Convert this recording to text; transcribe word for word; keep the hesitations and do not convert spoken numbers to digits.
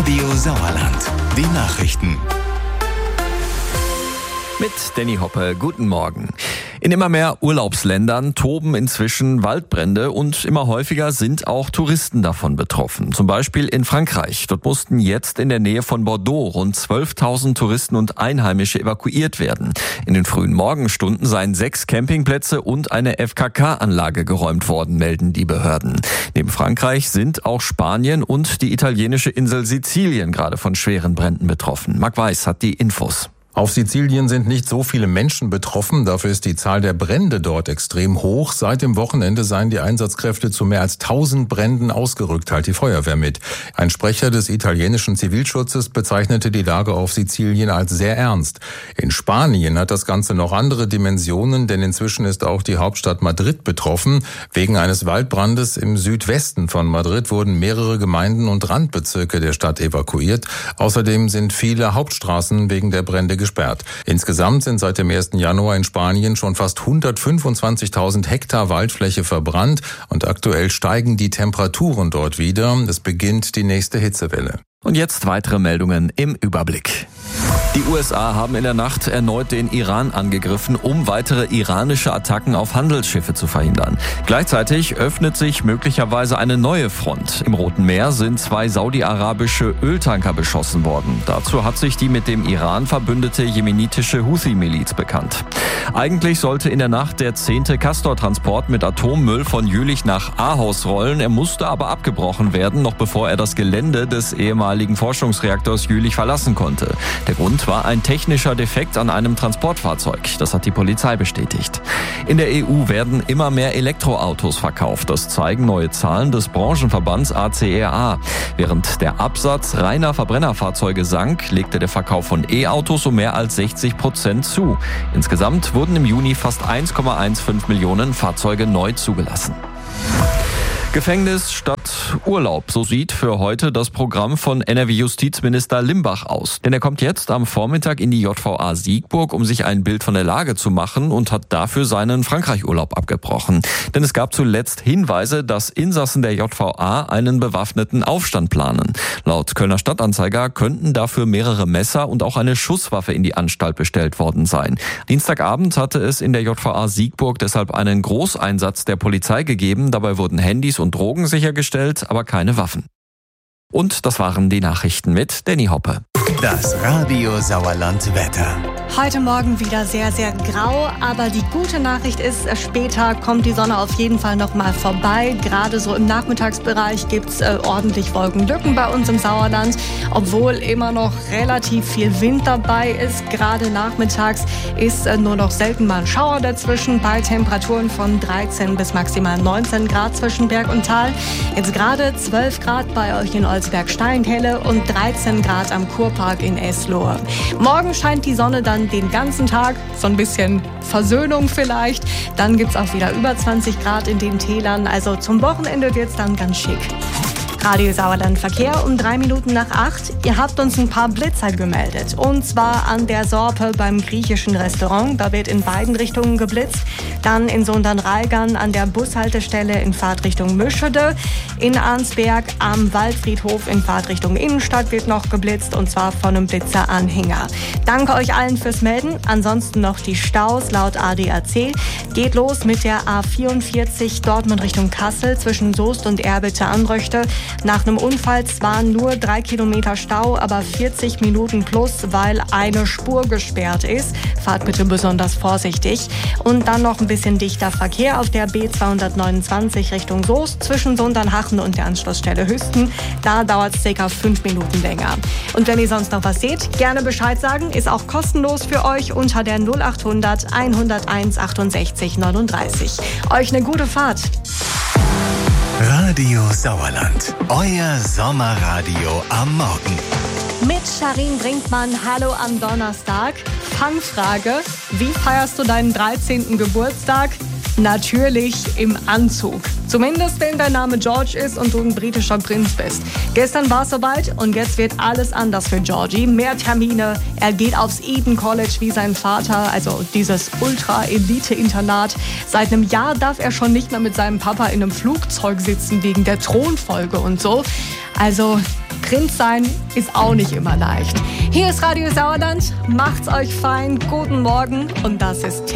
Radio Sauerland. Die Nachrichten. Mit Danny Hoppe, guten Morgen. In immer mehr Urlaubsländern toben inzwischen Waldbrände und immer häufiger sind auch Touristen davon betroffen. Zum Beispiel in Frankreich. Dort mussten jetzt in der Nähe von Bordeaux rund zwölftausend Touristen und Einheimische evakuiert werden. In den frühen Morgenstunden seien sechs Campingplätze und eine F K K-Anlage geräumt worden, melden die Behörden. Neben Frankreich sind auch Spanien und die italienische Insel Sizilien gerade von schweren Bränden betroffen. Marc Weiß hat die Infos. Auf Sizilien sind nicht so viele Menschen betroffen, dafür ist die Zahl der Brände dort extrem hoch. Seit dem Wochenende seien die Einsatzkräfte zu mehr als tausend Bränden ausgerückt, teilt die Feuerwehr mit. Ein Sprecher des italienischen Zivilschutzes bezeichnete die Lage auf Sizilien als sehr ernst. In Spanien hat das Ganze noch andere Dimensionen, denn inzwischen ist auch die Hauptstadt Madrid betroffen. Wegen eines Waldbrandes im Südwesten von Madrid wurden mehrere Gemeinden und Randbezirke der Stadt evakuiert. Außerdem sind viele Hauptstraßen wegen der Brände gesperrt. Insgesamt sind seit dem ersten Januar in Spanien schon fast hundertfünfundzwanzigtausend Hektar Waldfläche verbrannt und aktuell steigen die Temperaturen dort wieder. Es beginnt die nächste Hitzewelle. Und jetzt weitere Meldungen im Überblick. Die U S A haben in der Nacht erneut den Iran angegriffen, um weitere iranische Attacken auf Handelsschiffe zu verhindern. Gleichzeitig öffnet sich möglicherweise eine neue Front. Im Roten Meer sind zwei saudi-arabische Öltanker beschossen worden. Dazu hat sich die mit dem Iran verbündete jemenitische Houthi-Miliz bekannt. Eigentlich sollte in der Nacht der zehnte Castor-Transport mit Atommüll von Jülich nach Ahaus rollen. Er musste aber abgebrochen werden, noch bevor er das Gelände des ehemaligen Forschungsreaktors Jülich verlassen konnte. Der Grund war ein technischer Defekt an einem Transportfahrzeug. Das hat die Polizei bestätigt. In der E U werden immer mehr Elektroautos verkauft. Das zeigen neue Zahlen des Branchenverbands A C R A. Während der Absatz reiner Verbrennerfahrzeuge sank, legte der Verkauf von E-Autos um mehr als sechzig Prozent zu. Insgesamt wurden im Juni fast eins Komma fünfzehn Millionen Fahrzeuge neu zugelassen. Gefängnis statt Urlaub, so sieht für heute das Programm von N R W-Justizminister Limbach aus. Denn er kommt jetzt am Vormittag in die J V A Siegburg, um sich ein Bild von der Lage zu machen und hat dafür seinen Frankreich-Urlaub abgebrochen. Denn es gab zuletzt Hinweise, dass Insassen der J V A einen bewaffneten Aufstand planen. Laut Kölner Stadtanzeiger könnten dafür mehrere Messer und auch eine Schusswaffe in die Anstalt bestellt worden sein. Dienstagabend hatte es in der J V A Siegburg deshalb einen Großeinsatz der Polizei gegeben. Dabei wurden Handys und Drogen sichergestellt, aber keine Waffen. Und das waren die Nachrichten mit Danny Hoppe. Das Radio Sauerland Wetter. Heute Morgen wieder sehr, sehr grau, aber die gute Nachricht ist, später kommt die Sonne auf jeden Fall noch mal vorbei. Gerade so im Nachmittagsbereich gibt's äh, ordentlich Wolkenlücken bei uns im Sauerland, obwohl immer noch relativ viel Wind dabei ist. Gerade nachmittags ist äh, nur noch selten mal ein Schauer dazwischen, bei Temperaturen von dreizehn bis maximal neunzehn Grad zwischen Berg und Tal. Jetzt gerade zwölf Grad bei euch in Olsberg-Steinkelle und dreizehn Grad am Kurpark in Eslohe. Morgen scheint die Sonne dann den ganzen Tag, so ein bisschen Versöhnung vielleicht. Dann gibt's auch wieder über zwanzig Grad in den Tälern. Also zum Wochenende wird's dann ganz schick. Radio Sauerland Verkehr um drei Minuten nach acht. Ihr habt uns ein paar Blitzer gemeldet. Und zwar an der Sorpe beim griechischen Restaurant. Da wird in beiden Richtungen geblitzt. Dann in Sundern-Reigern an der Bushaltestelle in Fahrtrichtung Mischede. In Arnsberg am Waldfriedhof in Fahrtrichtung Innenstadt wird noch geblitzt. Und zwar von einem Blitzeranhänger. Danke euch allen fürs Melden. Ansonsten noch die Staus laut A D A C. Geht los mit der A vierundvierzig Dortmund Richtung Kassel zwischen Soest und Erbitte-Anröchte. Nach einem Unfall zwar nur drei Kilometer Stau, aber vierzig Minuten plus, weil eine Spur gesperrt ist. Fahrt bitte besonders vorsichtig. Und dann noch ein bisschen dichter Verkehr auf der B zweihundertneunundzwanzig Richtung Soest zwischen Sundernhachen und der Anschlussstelle Hüsten. Da dauert es ca. fünf Minuten länger. Und wenn ihr sonst noch was seht, gerne Bescheid sagen. Ist auch kostenlos für euch unter der null achthundert hunderteins achtundsechzig neununddreißig. Euch eine gute Fahrt. Radio Sauerland, euer Sommerradio am Morgen. Mit Sharin Brinkmann, hallo am Donnerstag. Fangfrage, wie feierst du deinen dreizehnten Geburtstag? Natürlich im Anzug. Zumindest wenn dein Name George ist und du ein britischer Prinz bist. Gestern war es soweit und jetzt wird alles anders für Georgie. Mehr Termine, er geht aufs Eton College wie sein Vater, also dieses Ultra-Elite-Internat. Seit einem Jahr darf er schon nicht mehr mit seinem Papa in einem Flugzeug sitzen wegen der Thronfolge und so. Also Prinz sein ist auch nicht immer leicht. Hier ist Radio Sauerland. Macht's euch fein. Guten Morgen. Und das ist